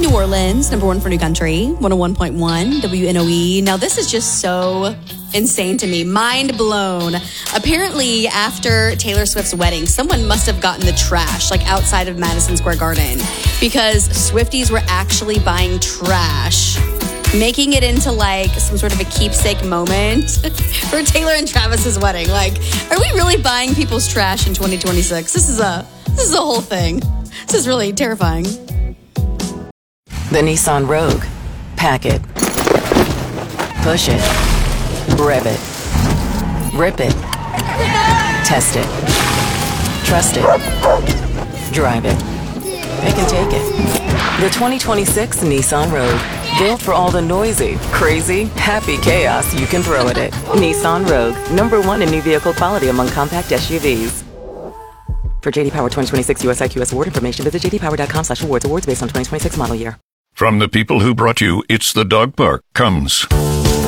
New Orleans, number one for New Country, 101.1 WNOE. Now, this is just so insane to me. Mind blown. Apparently, after Taylor Swift's wedding, someone must have gotten the trash, like outside of Madison Square Garden, because Swifties were actually buying trash, making it into like some sort of a keepsake moment for Taylor and Travis's wedding. Like, are we really buying people's trash in 2026? This is a whole thing. This is really terrifying. The Nissan Rogue. Pack it. Push it. Rev it. Rip it. Test it. Trust it. Drive it. Pick and take it. The 2026 Nissan Rogue. Built for all the noisy, crazy, happy chaos you can throw at it. Nissan Rogue. Number one in new vehicle quality among compact SUVs. For JD Power 2026 US IQS award information, visit jdpower.com/awards. Awards based on 2026 model year. From the people who brought you It's the Dog Park comes